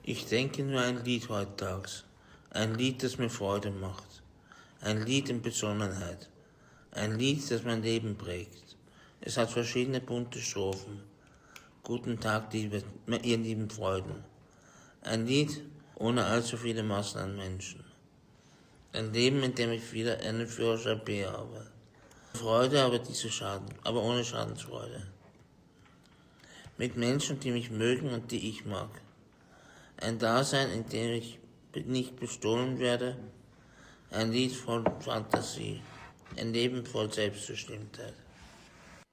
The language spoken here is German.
Ich denke nur ein Lied heutags, ein Lied, das mir Freude macht, ein Lied in Besonnenheit, ein Lied, das mein Leben prägt. Es hat verschiedene bunte Strophen. Guten Tag, ihr lieben Freuden. Ein Lied ohne allzu viele Massen an Menschen. Ein Leben, in dem ich wieder einen Führerschein B habe. Freude, aber ohne Schadensfreude. Mit Menschen, die mich mögen und die ich mag. Ein Dasein, in dem ich nicht bestohlen werde. Ein Lied voll Fantasie. Ein Leben voll Selbstbestimmtheit.